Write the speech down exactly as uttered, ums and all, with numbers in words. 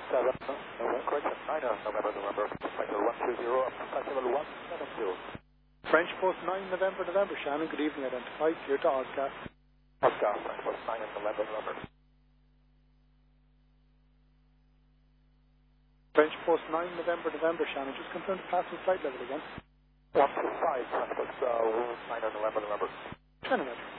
seven, November, correction, nine, November, November, flight level one two zero, up to flight level one seven zero. French Post nine, November, November, Shannon, good evening, identified, clear to Oscar. Oscar, French Post nine, November, November. French Post nine, November, November, Shannon, just confirm the passing flight level again. one two five, French Post uh, nine, November, November. Ten minutes.